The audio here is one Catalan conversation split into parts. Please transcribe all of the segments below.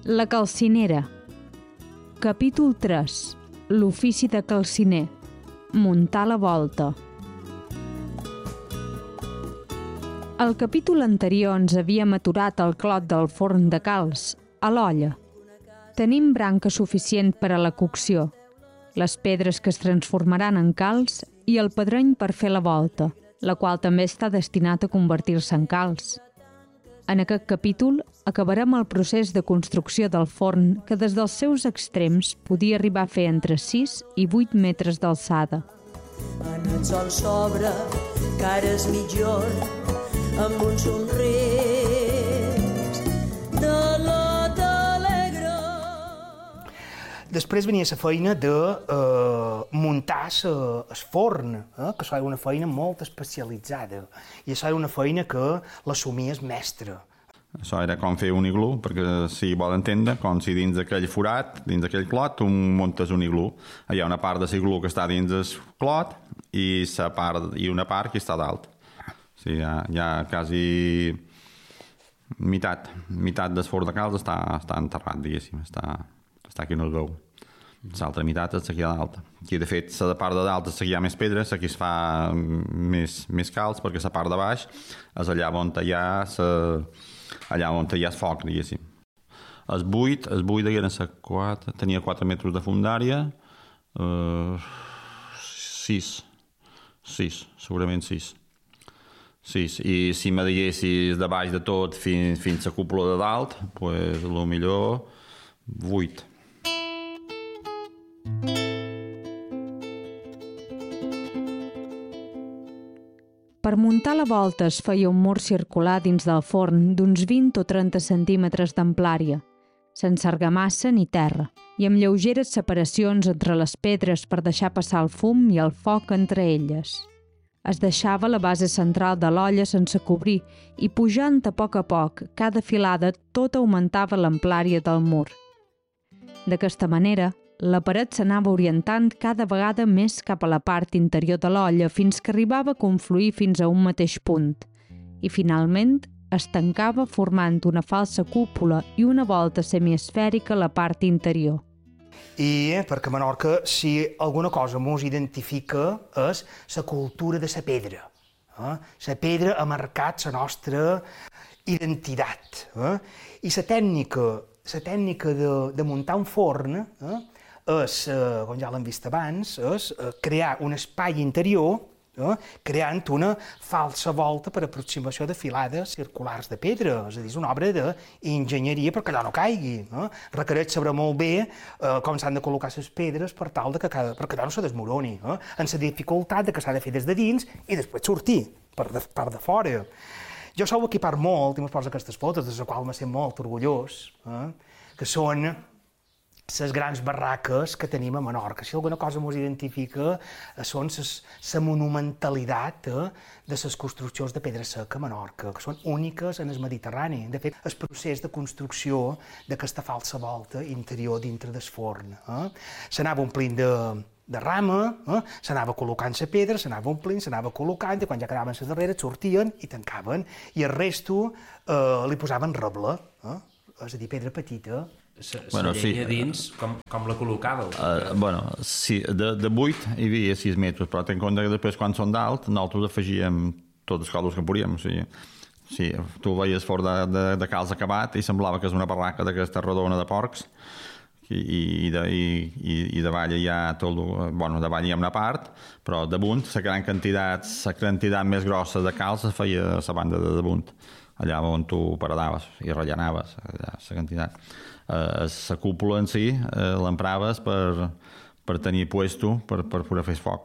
La calcinera. Capítol 3. L'ofici de calciner. Muntar la volta. Al capítol anterior ens havíem aturat al clot del forn de calç, a l'olla. Tenim branca suficient per a la cocció, les pedres que es transformaran en calç i el pedreny per fer la volta, la qual també està destinat a convertir-se en calç. En aquest capítol acabarem el procés de construcció del forn que des dels seus extrems podia arribar a fer entre 6 i 8 metres d'alçada. En el sol s'obre, cares mitjor, amb un somriure de lot alegre. Després venia la feina de muntar el forn, que això era una feina molt especialitzada. I això era una feina que l'assumia el mestre. Això era com fer un iglú, perquè si vol entendre, com si dins d'aquell forat, dins d'aquell clot, tu muntes un iglú. Hi ha una part de l'iglú que està dins del clot i una part que està dalt. O sigui, hi ha quasi meitat del forn de calç està enterrat, diguéssim, està aquí on es veu. L'altra meitat és aquí a dalt. Aquí, de fet, la part de dalt és aquí hi ha més pedres, aquí es fa més calç, perquè la part de baix és allà on hi ha el foc, diguéssim. El buit tenia 4 metres de fundària, 6, segurament 6. I si me diguessis de baix de tot fins a cúpula de dalt, doncs potser 8. Per muntar la volta es feia un mur circular dins del forn d'uns 20 o 30 centímetres d'amplària, sense argamassa ni terra, i amb lleugeres separacions entre les pedres per deixar passar el fum i el foc entre elles. Es deixava la base central de l'olla sense cobrir i pujant a poc, cada filada tot augmentava l'amplària del mur. D'aquesta manera, la paret s'anava orientant cada vegada més cap a la part interior de l'olla fins que arribava a confluir fins a un mateix punt i, finalment, es tancava formant una falsa cúpula i una volta semiesfèrica a la part interior. I perquè a Menorca, si alguna cosa mos identifica, és la cultura de la pedra. La pedra ha marcat la nostra identitat. I la tècnica de muntar un forn és, com ja l'hem vist abans, és crear un espai interior creant una falsa volta per aproximació de filades circulars de pedra. És a dir, és una obra d'enginyeria perquè allò no caigui. Requereix saber molt bé com s'han de col·locar les pedres per tal perquè allò no se desmoroni. En la dificultat que s'ha de fer des de dins i després sortir per de fora. Jo sou equipar molt, i mos posa aquestes fotos, de les quals me sent molt orgullós, que són les grans barraques que tenim a Menorca. Si alguna cosa ens identifica són la monumentalitat de les construccions de pedra seca a Menorca, que són úniques en el Mediterrani. De fet, el procés de construcció d'aquesta falsa volta interior dintre del forn. S'anava omplint de rama, s'anava col·locant la pedra, s'anava omplint, s'anava col·locant, i quan ja quedaven les darreres sortien i tancaven, i el resto li posaven reble, és a dir, pedra petita. La llenya dins, com la col·locàveu? Sí, de 8 hi havia 6 metres, però ten en compte que després, quan són d'alt, nosaltres afegíem totes les coses que podíem. O sigui, tu veies forn de calç acabat i semblava que és una barraca d'aquesta rodona de porcs, i davall hi ha davall hi ha una part, però damunt la gran quantitat més grossa de calç es feia a la banda de damunt, allà on tu paradaves i rellanaves la quantitat. La cúpula en si l'empraves per tenir puesto per poder fer foc.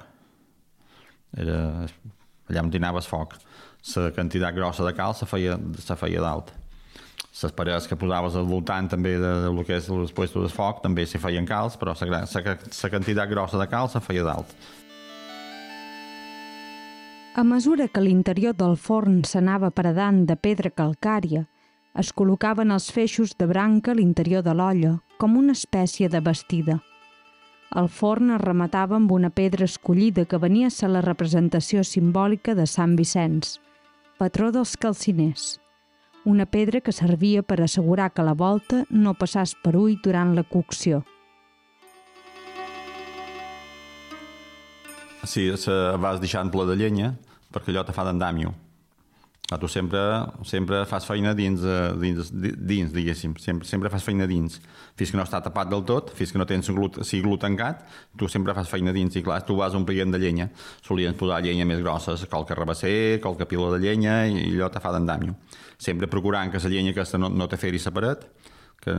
Allà on tinaves foc. La quantitat grossa de calç se feia dalt. Les parets que posaves al voltant també del que és el puesto de foc també s'hi feien calç, però la quantitat grossa de calç se feia dalt. A mesura que l'interior del forn s'anava paredant de pedra calcària, es col·locaven els feixos de branca a l'interior de l'olla, com una espècie de bastida. El forn es rematava amb una pedra escollida que venia a ser la representació simbòlica de Sant Vicenç, patró dels calciners. una pedra que servia per assegurar que la volta no passàs per ull durant la cocció. Sí, vas deixant pla de llenya perquè allò te fa d'andàmio. Tu sempre fas feina dins, diguéssim, sempre fas feina dins. Fins que no està tapat del tot, fins que no tens siglo tancat, tu sempre fas feina dins. I clar, tu vas omplint de llenya. Solien posar llenya més grossa, qualque rabasser, qualque pila de llenya, i allò te fa d'andàmio. Sempre procurant que la llenya aquesta no te feri separat, que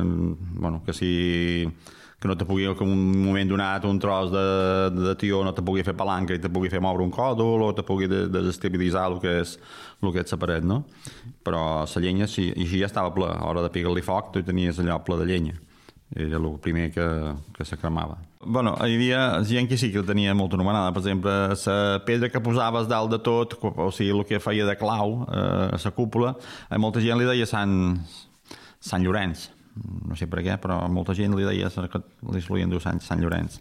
no te pugui, que en un moment donat, un tros de tió no te pugui fer palanca i te pugui fer moure un còdol o te pugui desestabilitzar el que és separat, no? Però la llenya, sí, i així ja estava ple. A l'hora de picar-li foc, tu tenies allò ple de llenya. Era el primer que se cremava. Bueno, hi havia gent que sí que tenia molt anomenada. Per exemple, la pedra que posaves dalt de tot, o sigui, el que feia de clau a la cúpula, a molta gent li deia Sant Llorenç. No sé per què, però molta gent li deia que li solien dir Sant Llorenç.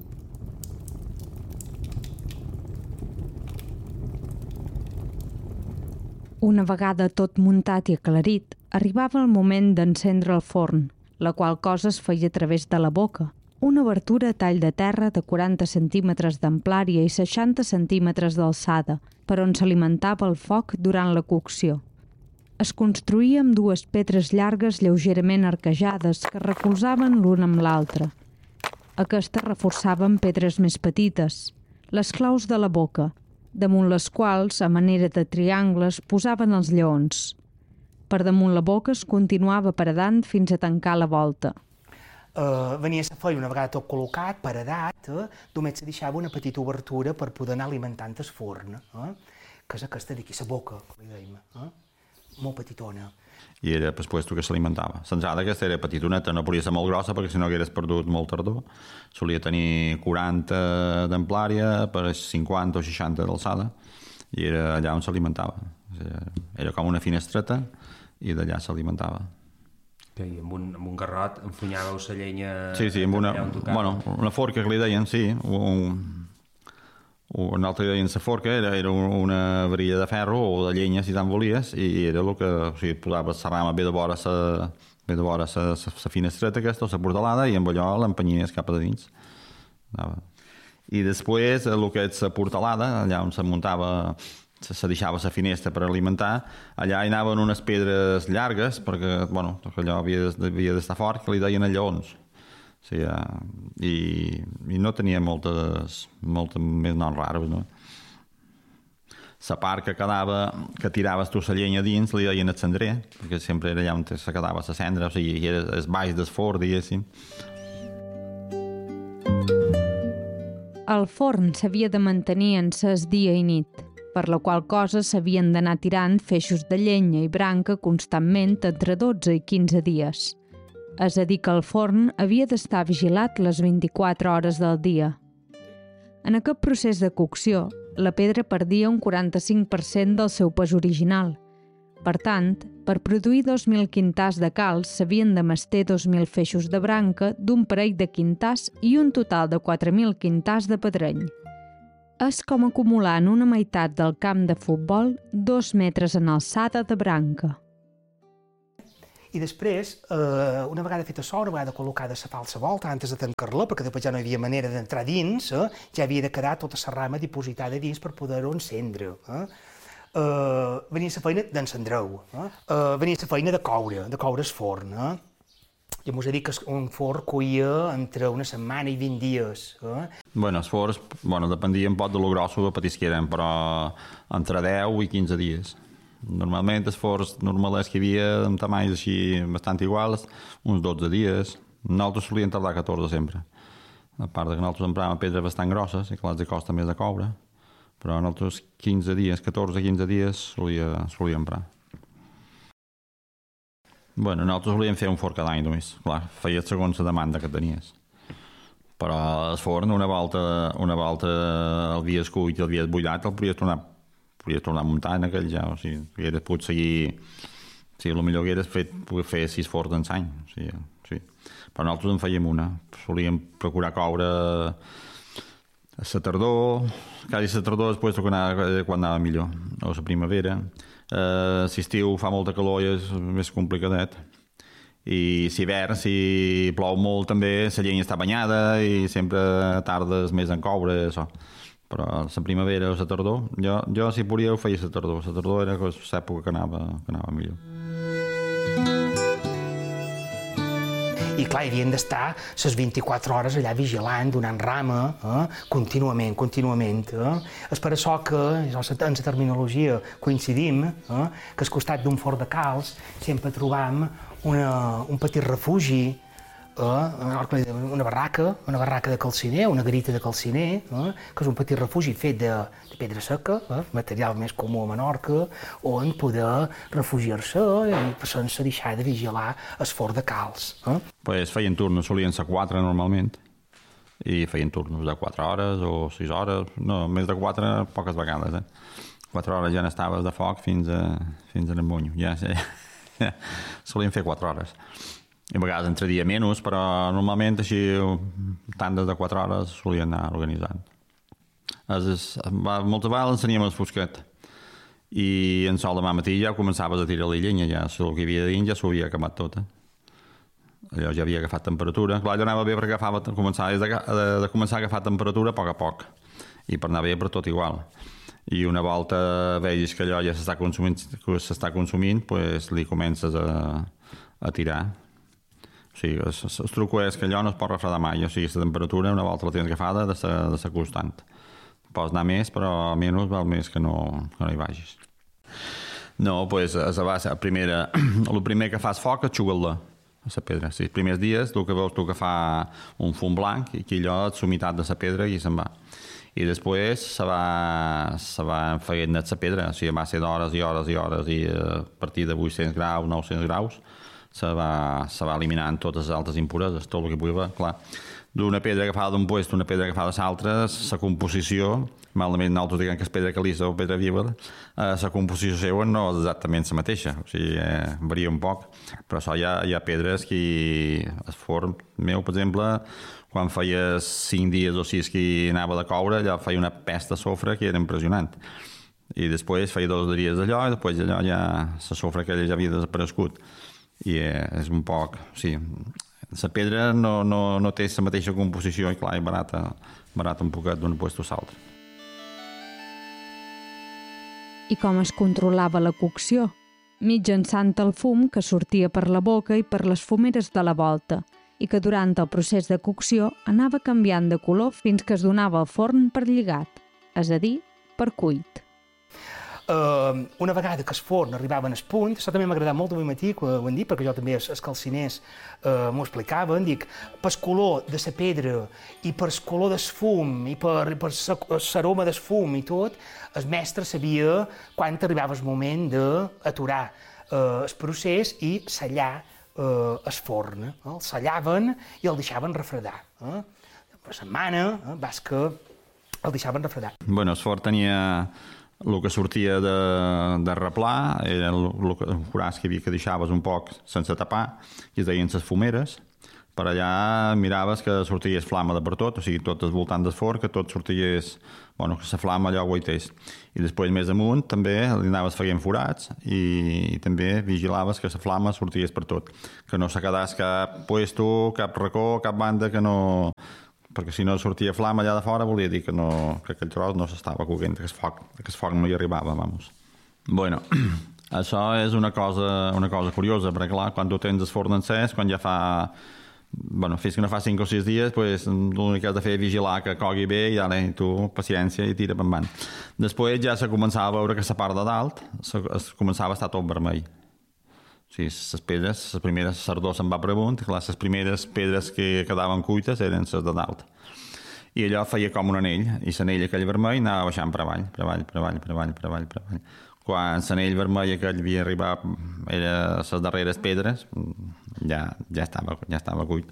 Una vegada tot muntat i aclarit, arribava el moment d'encendre el forn, la qual cosa es feia a través de la boca, una obertura a tall de terra de 40 centímetres d'amplària i 60 centímetres d'alçada, per on s'alimentava el foc durant la cocció. Es construïa amb dues pedres llargues lleugerament arquejades que recolzaven l'una amb l'altra. Aquestes reforçaven pedres més petites, les claus de la boca, damunt les quals, a manera de triangles, posaven els lleons. Per damunt la boca es continuava paredant fins a tancar la volta. Venia a feina una vegada tot col·locat, paredat, només se deixava una petita obertura per poder anar alimentant el forn, que és aquesta d'aquí, la boca, com li dèiem, molt petitona. I era per puesto que s'alimentava. L'entrada aquesta era petitoneta, no podia ser molt grossa perquè si no hagués perdut molt tardor. Solia tenir 40 d'amplària per 50 o 60 d'alçada i era allà on s'alimentava. Era com una finestreta i d'allà s'alimentava. I amb un garrot enfunyàveu la llenya... Sí, amb una forca que li deien, sí, un altre deien la forca, era una varilla de ferro o de llenya, si tant volies, i era el que, o sigui, posaves la rama bé de vora la finestreta aquesta, o la portalada, i amb allò l'empenyies cap a dins. I després, el que és la portalada, allà on se muntava, se deixava la finestra per alimentar, allà hi anaven unes pedres llargues, perquè, allò havia d'estar fort, que li deien lleons. Sí, i no tenia moltes més noms raros, no? La part que quedava, que tiraves tu la llenya dins, li deien el cendrer, perquè sempre era allà on se quedava la cendra, o sigui, era el baix del forn, diguéssim. El forn s'havia de mantenir encès dia i nit, per la qual cosa s'havien d'anar tirant feixos de llenya i branca constantment entre 12 i 15 dies. És a dir, que el forn havia d'estar vigilat les 24 hores del dia. En aquest procés de cocció, la pedra perdia un 45% del seu pes original. Per tant, per produir 2.000 quintars de calç s'havien de mestir 2.000 feixos de branca d'un parell de quintars i un total de 4.000 quintars de pedreny. És com acumular en una meitat del camp de futbol 2 metres en alçada de branca. I després, una vegada feta això, una vegada col·locada la falsa volta, antes de tancar-la, perquè després ja no hi havia manera d'entrar dins, ja havia de quedar tota la rama dipositada dins per poder-ho encendre. Venia la feina d'encendre-ho, venia la feina de coure el forn. I mos ha dit que un forn cuia entre una setmana i 20 dies. Els forns, dependia un poc de lo grosso o petits que eren, però entre 10 i 15 dies. Normalment els forns normals que hi havia amb tamanys així bastant iguals, uns 12 dies. Nosaltres solíem tardar 14 sempre. A part que nosaltres empràvem pedres bastant grosses i que les costa més de coure, però nosaltres 14-15 dies solia emprar. Nosaltres solíem fer un forn cada any només. Clar, feia segons la demanda que tenies. Però el forn, una volta el havies cuit i el havies bullat, el podies tornar a muntar en aquell ja, o sigui, hauries pogut seguir, el millor hauries pogut fer 6 forns en l'any, sí. Però nosaltres en fèiem una, solíem procurar coure a la tardor, quasi a la tardor després quan anava millor, o a la primavera, Si estiu fa molta calor i és més complicadet. I si hivern, si plou molt també, la llenya està banyada i sempre tardes més en coure, això. Però la primavera o la tardor, jo si podia ho feia la tardor. La tardor era l'època que anava millor. I clar, havien d'estar les 24 hores allà vigilant, donant rama, contínuament. És per això que, en la terminologia coincidim, que al costat d'un fort de calç sempre trobam un petit refugi, una barraca de calciner, una garita de calciner, que és un petit refugi fet de pedra seca, material més comú a Menorca, on poder refugiar-se sense deixar de vigilar el fort de calç. Pues feien turnos, solien ser 4 normalment, i feien turnos de 4 hores o 6 hores, no, més de 4 poques vegades. 4 hores ja n'estaves de foc fins a l'embunyo, ja solien fer 4 hores. I a vegades entre dia menys, però normalment així tandes de 4 hores solien anar organitzant. Moltes vegades ensenyem el fosquet i en sol demà matí ja començaves a tirar la llenya, ja el que hi havia dins ja s'ho havia acabat tot. Allò ja havia agafat temperatura. Clar, allò anava bé perquè començava a agafar temperatura a poc i per anar bé per tot igual. I una volta vegis que allò ja s'està consumint, pues li comences a tirar. O sigui, el truc és que allò no es pot refredar mai, o sigui, la temperatura una volta la tens agafada de ser constant. Pots anar més, però menys val més que no hi vagis. No, doncs el primer que fas foc és xugar-la, a la pedra. Els primers dies el que veus tu que fa un fum blanc i que allò és l'humitat de la pedra i se'n va. I després se va enfeint net la pedra, o sigui, va ser d'hores i hores i hores i a partir de 800 graus, 900 graus, se va eliminant totes les altres impureses, tot el que pugui haver, clar. D'una pedra agafada d'un lloc, d'una pedra agafada de l'altra, la composició, malament nosaltres diguem que és pedra caliza o pedra viva, la composició seva no és exactament la mateixa, o sigui, varia un poc, però això hi ha pedres que el forn meu, per exemple, quan feia 5 dies o 6 que anava de coure, allò feia una pesta de sofre que era impressionant. I després feia 2 dies d'allò i després allò ja la sofre aquella ja havia desaparegut. I és un poc... O sigui, la pedra no té la mateixa composició i clar, és barata un poquet d'un lloc a l'altre. I com es controlava la cocció? Mitjançant el fum que sortia per la boca i per les fumeres de la volta i que durant el procés de cocció anava canviant de color fins que es donava el forn per lligat, és a dir, per cuit. Una vegada que el forn arribava al punt, això també m'ha agradat molt avui matí, que ho han dit, perquè jo també els calciners m'ho explicaven, dic, per el color de la pedra i per el color del fum i per l'aroma del fum i tot, el mestre sabia quan arribava el moment d'aturar el procés i sellar el forn. El sellaven i el deixaven refredar. Per setmana, vas que el deixaven refredar. Bueno, el forn tenia... El que sortia de replà era el foràs que deixaves un poc sense tapar, i es deien les fumeres. Per allà miraves que sorties flama de per tot, o sigui, tot al voltant del forn, que tot sorties, bueno, que la flama allò aguaités. I després més amunt també li anaves feient forats i també vigilaves que la flama sorties per tot, que no se quedés cap puesto, cap racó, cap banda que no... perquè si no sortia flama allà de fora volia dir que aquell tros no s'estava coguent, que el foc no hi arribava, vamos. Bueno, això és una cosa curiosa, perquè clar, quan tu tens el forn encès, quan ja fa... Bueno, fins que no fa 5 o 6 dies, pues, l'únic que has de fer és vigilar que cogui bé i ara tu paciència i tira pendant. Després ja se començava a veure que la part de dalt començava a estar tot vermell. O sigui, les pedres, les primeres sardó se'n va per amunt, clar, les primeres pedres que quedaven cuites eren les de dalt. I allò feia com un anell, i l'anell aquell vermell anava baixant per avall. Quan l'anell vermell aquell havia arribat, era les darreres pedres, ja estava cuit.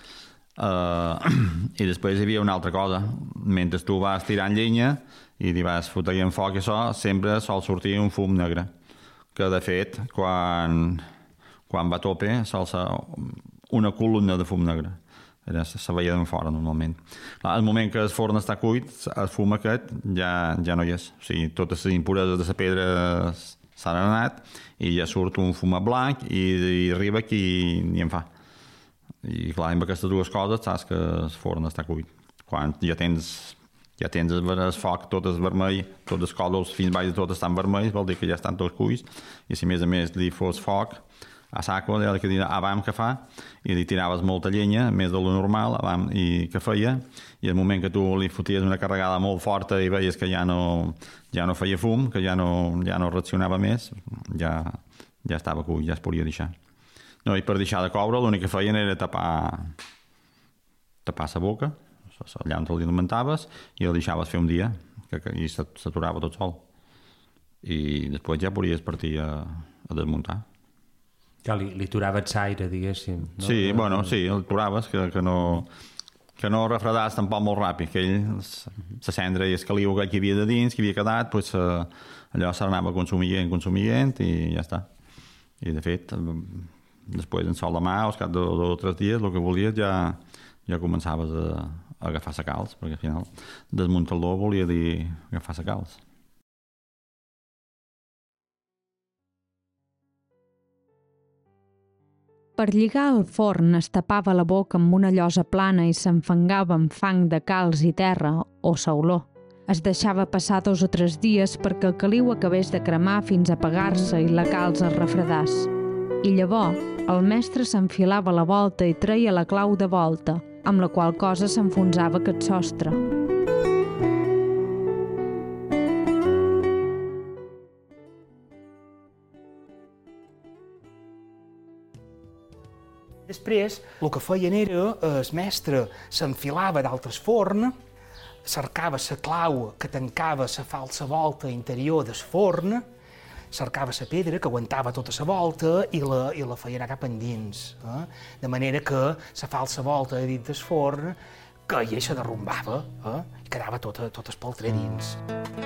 I després hi havia una altra cosa. Mentre tu vas tirant llenya i li vas fotent foc i això, sempre sol sortir un fum negre, que de fet, quan va a tope, sol ser una columna de fum negre. Se veia d'en fora, normalment. Al moment que el forn està cuit, el fum aquest ja no hi és. O sigui, totes les impureses de la pedra s'ha anat i ja surt un fuma blanc i arriba aquí i en fa. I clar, amb aquestes dues coses saps que el forn està cuit. Quan ja tens el foc tot és vermell, tots els còdols fins baix de tot estan vermells, vol dir que ja estan tots cuits, i si a més li fos foc a saco, allò que dirà abans que fa, i li tiraves molta llenya, més de lo normal, i que feia, i al moment que tu li foties una carregada molt forta i veies que ja no feia fum, que ja no reaccionava més, ja estava cuit, ja es podia deixar. No, i per deixar de coure l'únic que feien era tapar la boca, allà on te l'alimentaves, i el deixaves fer un dia, i s'aturava tot sol. I després ja podies partir a desmuntar. Ja li turaves l'aire, diguéssim. No? Sí, bueno, sí, el turaves, que no refredàs tampoc molt ràpid, que ell, la cendra i el caliu que hi havia de dins, que havia quedat, pues, allò s'anava consumint, i ja està. I, de fet, després en sol de mà, al cap de 2 o 3 dies, el que volies ja començaves a agafar la calç, perquè al final desmuntar-lo volia dir agafar la calç. Per lligar el forn es tapava la boca amb una llosa plana i s'enfangava amb fang de calç i terra o sauló. Es deixava passar 2 o 3 dies perquè el caliu acabés de cremar fins a apagar-se i la calç es refredàs. I llavors el mestre s'enfilava la volta i treia la clau de volta, amb la qual cosa s'enfonsava aquest sostre. Després, el que feien era, el mestre s'enfilava d'altres forn, cercava la clau que tancava la falsa volta interior del forn, cercava la pedra que aguantava tota la volta i la feia anar cap endins. De manera que la falsa volta de dins del forn caia i se derrumbava, i quedava tot espeltrer dins.